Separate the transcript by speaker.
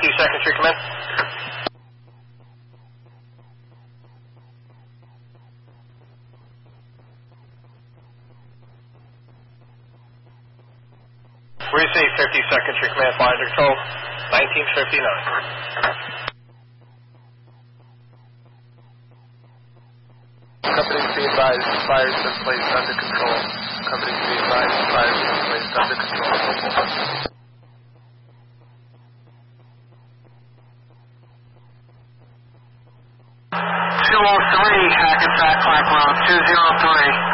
Speaker 1: 52nd Street, come in. Receive 52nd Street, command, fire under control, 1959.
Speaker 2: Company be advised, fire's been placed under control. Company be advised, fire's been placed under control.
Speaker 3: 203, Hackensack Park Road, 203.